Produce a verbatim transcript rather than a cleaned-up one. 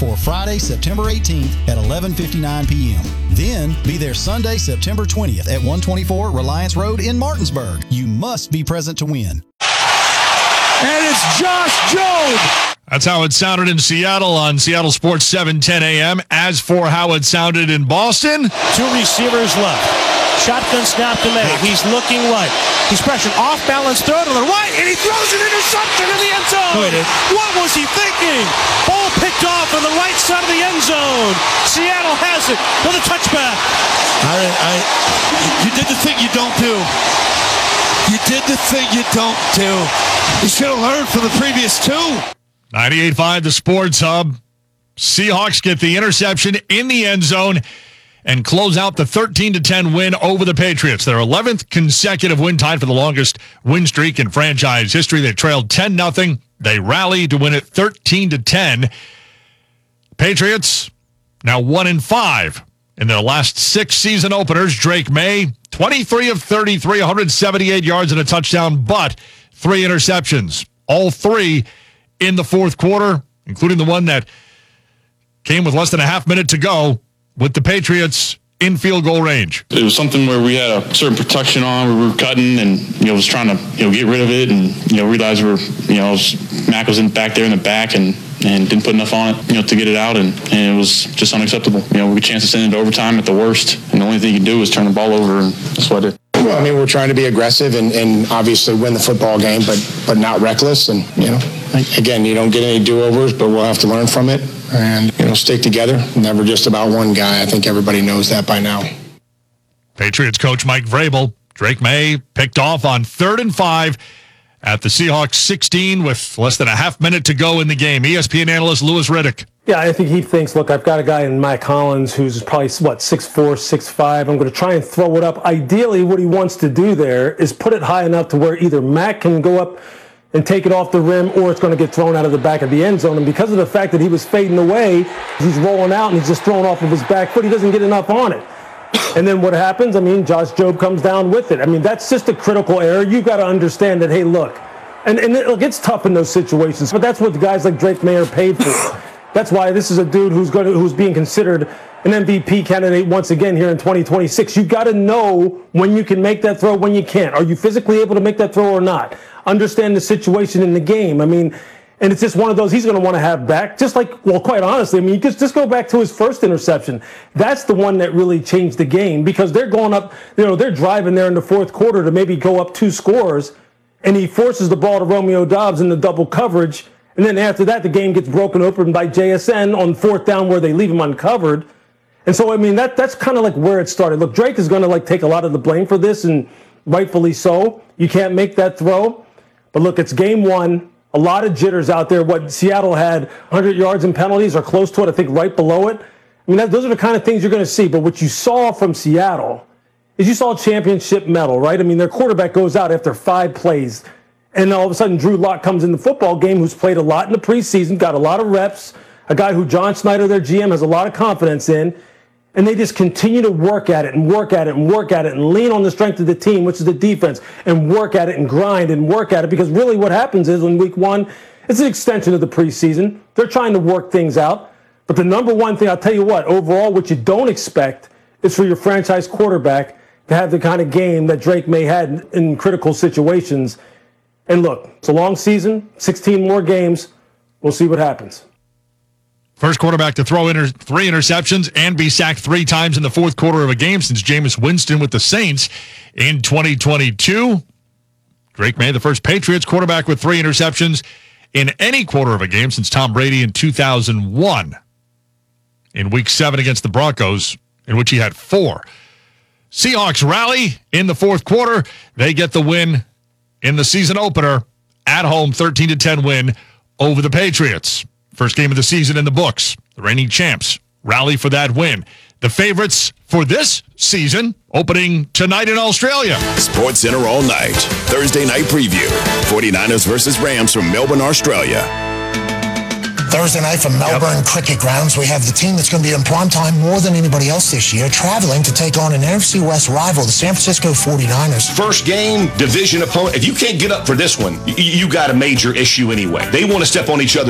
before Friday, September eighteenth at eleven fifty-nine p.m. Then be there Sunday, September twentieth at one twenty-four Reliance Road in Martinsburg. You must be present to win. And it's Josh Jobe. That's how it sounded in Seattle on Seattle Sports seven ten a.m. As for how it sounded in Boston, two receivers left. Shotgun snap to May. He's looking right. He's pressured. Off balance throw to the right, and he throws an interception in the end zone. No, he did. What was he thinking? Ball picked off on the right side of the end zone. Seattle has it for the touchback. I, I, you did the thing you don't do. You did the thing you don't do. You should have learned from the previous two. ninety-eight point five The Sports Hub. Seahawks get the interception in the end zone and close out the thirteen to ten win over the Patriots. Their eleventh consecutive win, tied for the longest win streak in franchise history. They trailed ten nothing. They rallied to win it thirteen to ten. Patriots now one and five in their last six season openers. Drake May, twenty-three of thirty-three, one hundred seventy-eight yards and a touchdown, but three interceptions. All three in the fourth quarter, including the one that came with less than a half minute to go, with the Patriots in field goal range. It was something where we had a certain protection on, we were cutting and, you know, was trying to, you know, get rid of it and, you know, realized we were, you know, was, Mac was in back there in the back and, and didn't put enough on it, you know, to get it out, and, and it was just unacceptable. You know, we had a chance to send it to overtime at the worst, and the only thing you could do was turn the ball over, and that's what I did. Well, I mean, we're trying to be aggressive and, and obviously win the football game, but but not reckless. And, you know, again, you don't get any do-overs, but we'll have to learn from it and, you know, stick together. Never just about one guy. I think everybody knows that by now. Patriots coach Mike Vrabel. Drake May picked off on third and five at the Seahawks sixteen with less than a half minute to go in the game. E S P N analyst Louis Riddick. Yeah, I think he thinks, look, I've got a guy in Mike Collins who's probably, what, six four, six five. I'm going to try and throw it up. Ideally, what he wants to do there is put it high enough to where either Mac can go up and take it off the rim, or it's going to get thrown out of the back of the end zone. And because of the fact that he was fading away, he's rolling out and he's just throwing off of his back foot, he doesn't get enough on it. And then what happens? I mean, Josh Jobe comes down with it. I mean, that's just a critical error. You've got to understand that, hey, look, and, and it, look, it's tough in those situations, but that's what the guys like Drake May are paid for. That's why this is a dude who's going to, who's being considered an M V P candidate once again here in twenty twenty-six. You've got to know when you can make that throw, when you can't. Are you physically able to make that throw or not? Understand the situation in the game. I mean, and it's just one of those he's going to want to have back. Just like, well, quite honestly, I mean, you just, just go back to his first interception. That's the one that really changed the game, because they're going up, you know, they're driving there in the fourth quarter to maybe go up two scores, and he forces the ball to Romeo Doubs in the double coverage. And then after that, the game gets broken open by J S N on fourth down where they leave him uncovered. And so, I mean, that that's kind of like where it started. Look, Drake is going to like take a lot of the blame for this, and rightfully so. You can't make that throw. But look, it's game one. A lot of jitters out there. What Seattle had, one hundred yards in penalties or close to it, I think right below it. I mean, that, those are the kind of things you're going to see. But what you saw from Seattle is you saw championship mettle, right? I mean, their quarterback goes out after five plays. And all of a sudden, Drew Lock comes in the football game, who's played a lot in the preseason, got a lot of reps, a guy who John Snyder, their G M, has a lot of confidence in. And they just continue to work at it and work at it and work at it and lean on the strength of the team, which is the defense, and work at it and grind and work at it. Because really what happens is in week one, it's an extension of the preseason. They're trying to work things out. But the number one thing, I'll tell you what, overall, what you don't expect is for your franchise quarterback to have the kind of game that Drake May had in critical situations. And look, it's a long season, sixteen more games. We'll see what happens. First quarterback to throw inter- three interceptions and be sacked three times in the fourth quarter of a game since Jameis Winston with the Saints in twenty twenty-two. Drake May, the first Patriots quarterback with three interceptions in any quarter of a game since Tom Brady in two thousand one. In week seven against the Broncos, in which he had four. Seahawks rally in the fourth quarter. They get the win in the season opener at home, thirteen to ten win over the Patriots. First game of the season in the books. The reigning champs rally for that win. The favorites for this season opening tonight in Australia. Sports Center all night. Thursday night preview. forty-niners versus Rams from Melbourne, Australia. Thursday night from Melbourne yep. Cricket Grounds, we have the team that's going to be in primetime more than anybody else this year, traveling to take on an N F C West rival, the San Francisco forty-niners. First game, division opponent. If you can't get up for this one, you, you got a major issue anyway. They want to step on each other.